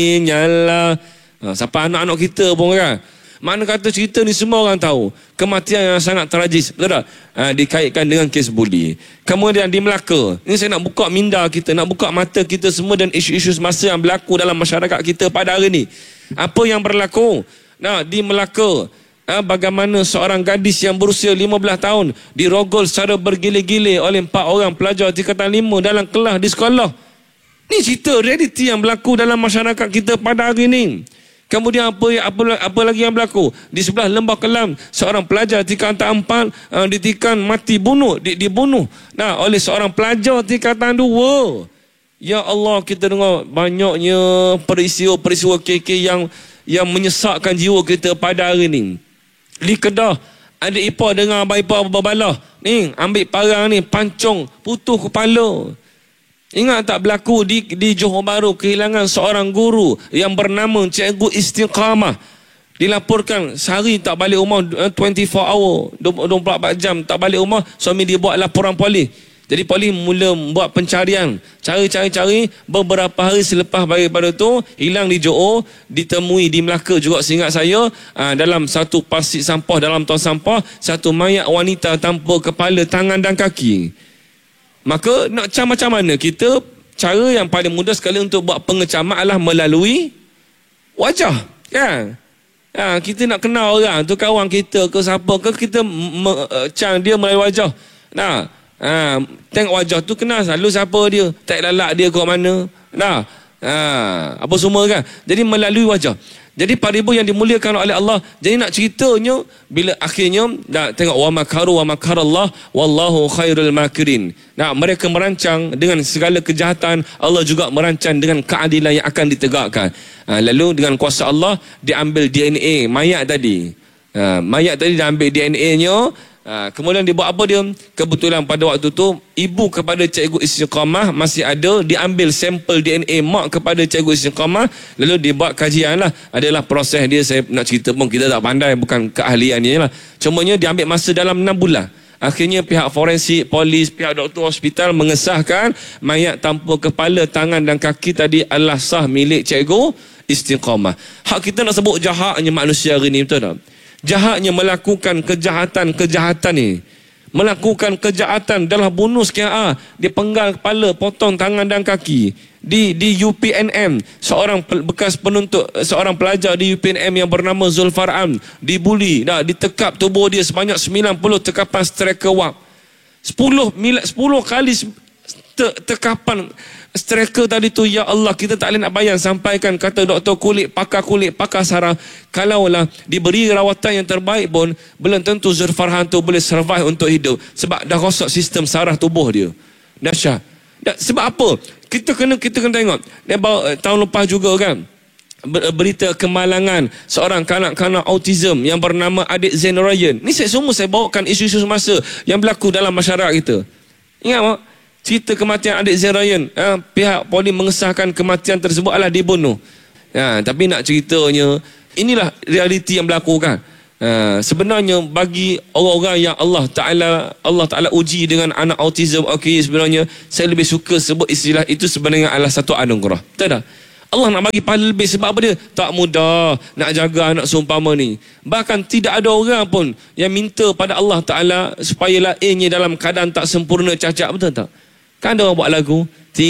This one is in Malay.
nyala. Siapa anak-anak kita pun kan. Mana kata cerita ni semua orang tahu. Kematian yang sangat tragis. Betul tak? Dikaitkan dengan kes buli. Kemudian di Melaka. Ini saya nak buka minda kita. Nak buka mata kita semua dan isu-isu semasa yang berlaku dalam masyarakat kita pada hari ni. Apa yang berlaku? Di Melaka. Bagaimana seorang gadis yang berusia 15 tahun dirogol secara bergile-gile oleh 4 orang pelajar tingkatan 5 dalam kelas di sekolah. Ni cerita realiti yang berlaku dalam masyarakat kita pada hari ni. Kemudian apa lagi yang berlaku? Di sebelah Lembah Kelang, seorang pelajar tingkatan 4 ditikam mati dibunuh oleh seorang pelajar tingkatan 2. Ya Allah, kita dengar banyaknya peristiwa-peristiwa KK yang menyesakkan jiwa kita pada hari ni. Di Kedah, adik ipar dengar abang ipar berbalah. Ni, ambil parang ni, pancung, putus kepala. Ingat tak berlaku di Johor Bahru, kehilangan seorang guru yang bernama Cikgu Istiqamah. Dilaporkan sehari tak balik rumah, 24 hour, 24 jam tak balik rumah. Suami dia buat laporan polis. Jadi polis mula buat pencarian. Cari. Beberapa hari selepas daripada tu, hilang di Johor, ditemui di Melaka juga seingat saya. Dalam satu pasik sampah, dalam tong sampah, satu mayat wanita tanpa kepala, tangan dan kaki. Maka nak macam mana kita, cara yang paling mudah sekali untuk buat pengecaman adalah melalui wajah, kan? Kita nak kenal orang tu, kawan kita ke siapa ke, kita cang dia melalui wajah. Tengok wajah tu, kenal selalu siapa dia, tak lalak dia kat mana. Apa semua kan. Jadi melalui wajah. Jadi para ibu yang dimuliakan oleh Allah, jadi nak ceritanya bila akhirnya tengok wa makarallah wallahu khairul makirin. Mereka merancang dengan segala kejahatan, Allah juga merancang dengan keadilan yang akan ditegakkan. Lalu dengan kuasa Allah diambil DNA mayat tadi. Mayat tadi diambil DNA-nya. Kemudian dia buat apa dia? Kebetulan pada waktu tu ibu kepada Cikgu Istiqamah masih ada, diambil sampel DNA mak kepada Cikgu Istiqamah, lalu dia buat kajian lah. Adalah proses dia, saya nak cerita pun kita tak pandai, bukan keahlian dia lah. Cumanya dia ambil masa dalam 6 bulan. Akhirnya pihak forensik, polis, pihak doktor hospital mengesahkan mayat tanpa kepala, tangan dan kaki tadi adalah sah milik Cikgu Istiqamah. Hak kita nak sebut jahatnya manusia hari ni, betul tak? Jahatnya melakukan kejahatan ni. Melakukan kejahatan adalah bunuh sekian dia penggal kepala, potong tangan dan kaki. Di UPNM, seorang bekas penuntut, seorang pelajar di UPNM yang bernama Zulfar Am dibuli, ditekap tubuh dia sebanyak 90 tekapan striker wap. 10 kali tekapan striker tadi tu. Ya Allah, kita tak boleh nak bayang. Sampaikan kata doktor kulit, pakar saraf, kalaulah diberi rawatan yang terbaik pun belum tentu Zulfarhan tu boleh survive untuk hidup, sebab dah rosak sistem saraf tubuh dia. Dahsyat. Sebab apa? Kita kena tengok. Tahun lepas juga kan, berita kemalangan seorang kanak-kanak autism yang bernama Adik Zain Ryan. Ni saya bawakan isu-isu semasa yang berlaku dalam masyarakat kita. Ingat tak? Cerita kematian Adik Zain Ryan, pihak polis mengesahkan kematian tersebut adalah dibunuh. Tapi nak ceritanya, inilah realiti yang berlaku kan. Sebenarnya bagi orang-orang yang Allah Ta'ala uji dengan anak autism, sebenarnya saya lebih suka sebut istilah itu sebenarnya adalah satu anugerah. Betul tak? Allah nak bagi pahala lebih. Sebab apa dia? Tak mudah nak jaga anak seumpama ni. Bahkan tidak ada orang pun yang minta pada Allah Ta'ala supaya lahirnya dalam keadaan tak sempurna, cacat. Betul tak? Kan ada orang buat lagu,